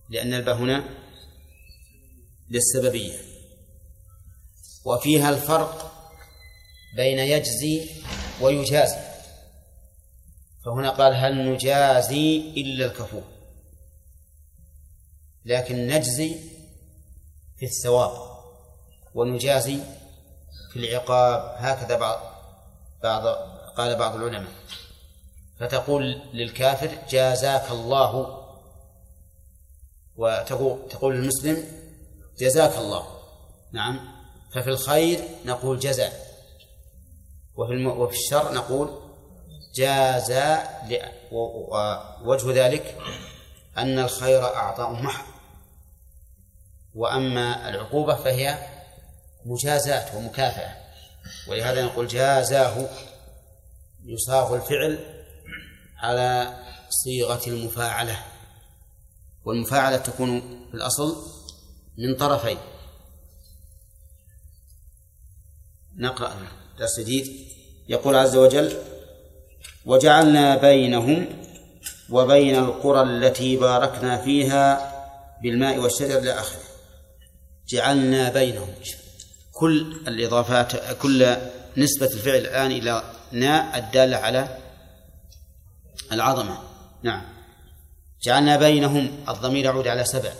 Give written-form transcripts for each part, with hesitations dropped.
لأن الباء هنا للسببية. وفيها الفرق بين يجزي ويجازي، فهنا قال هل نجازي إلا الكفور، لكن نجزي في الثواب ونجازي في العقاب، هكذا قال بعض العلماء. فتقول للكافر جازاك الله، وتقول للمسلم جزاك الله. نعم. ففي الخير نقول جزاء، وفي الشر نقول جازاء. ووجه ذلك أن الخير أعطاء محض، وأما العقوبة فهي مجازات ومكافأة، ولهذا نقول جازاه، يصاغ الفعل على صيغة المفاعلة، والمفاعلة تكون في الأصل من طرفين. نقرأ درس جديد. يقول عز وجل وجعلنا بينهم وبين القرى التي باركنا فيها بالماء والشجر إلى آخره. جعلنا بينهم، كل الإضافات، كل نسبة الفعل الآن إلى ناء الدالة على العظمة. نعم. جعلنا بينهم، الضمير يعود على 7.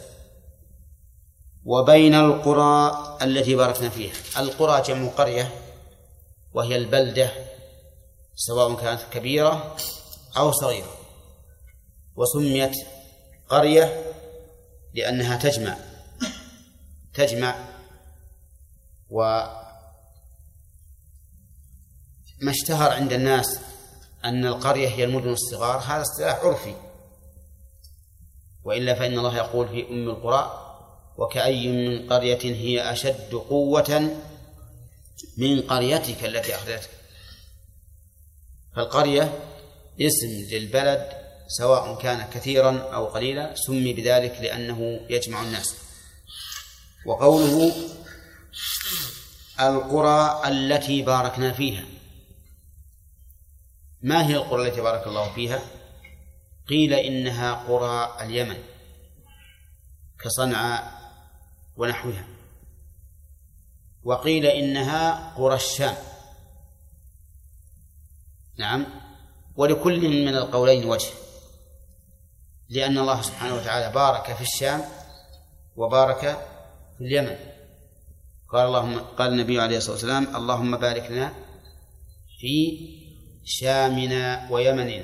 وبين القرى التي باركنا فيها. القرى جمع قرية، وهي البلدة سواء كانت كبيرة أو صغيرة، وسميت قرية لأنها تجمع. وما اشتهر عند الناس أن القرية هي المدن الصغار، هذا اصطلاح عرفي، وإلا فإن الله يقول في أم القرى وكأي من قرية هي أشد قوة من قريتك التي أخرجتك. فالقرية اسم للبلد سواء كان كثيرا أو قليلا، سمي بذلك لأنه يجمع الناس. وقوله القرى التي باركنا فيها، ما هي القرى التي بارك الله فيها؟ قيل إنها قرى اليمن كصنعاء ونحوها، وقيل إنها قرى الشام. نعم. ولكل من القولين وجه، لأن الله سبحانه وتعالى بارك في الشام وبارك في اليمن. قال النبي عليه الصلاة والسلام اللهم بارك لنا في شامنا ويمننا.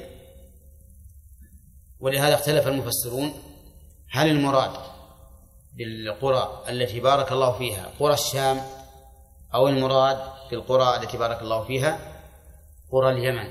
ولهذا اختلف المفسرون هل المراد بالقرى التي بارك الله فيها قرى الشام، أو المراد بالقرى التي بارك الله فيها قرى اليمن؟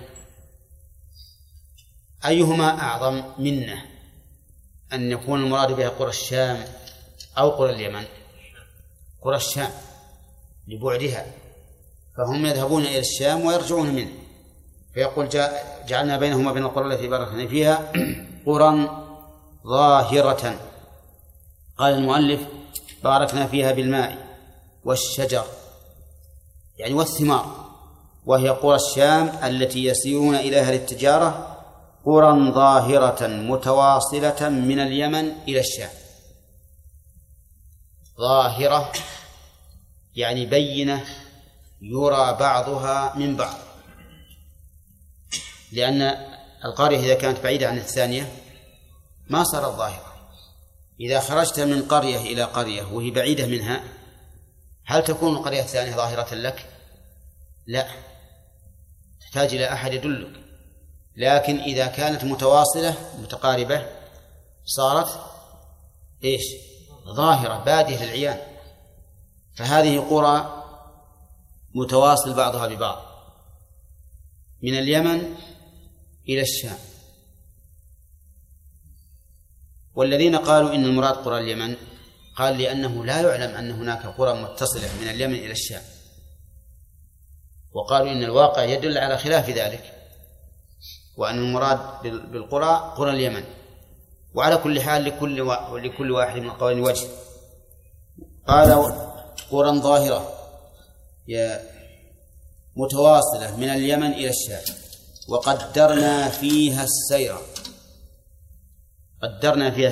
أيهما أعظم منه، أن يكون المراد بها قرى الشام أو قرى اليمن؟ قرى الشام لبعدها، فهم يذهبون إلى الشام ويرجعون منه، فيقول جعلنا بينهما وبين القرى التي باركنا فيها قرى ظاهرة. قال المؤلف باركنا فيها بالماء والشجر، يعني والثمار، وهي قرى الشام التي يسيرون إليها للتجارة، قرى ظاهرة متواصلة من اليمن إلى الشام. ظاهرة يعني بينة يرى بعضها من بعض، لأن القرية إذا كانت بعيدة عن الثانية ما صارت ظاهرة. إذا خرجت من قرية إلى قرية وهي بعيدة منها، هل تكون القرية الثانية ظاهرة لك؟ لا، تحتاج إلى أحد يدلك. لكن إذا كانت متواصلة متقاربة صارت إيش؟ ظاهرة بادية للعيان. فهذه قرى متواصل بعضها ببعض من اليمن إلى الشام. والذين قالوا إن المراد قرى اليمن قال لأنه لا يعلم أن هناك قرى متصلة من اليمن إلى الشام، وقالوا إن الواقع يدل على خلاف ذلك، وأن المراد بالقرى قرى اليمن. وعلى كل حال لكل واحد من القولين وجه. قال قرى ظاهرة متواصلة من اليمن إلى الشام، وقدرنا فيها السير. قدرنا فيها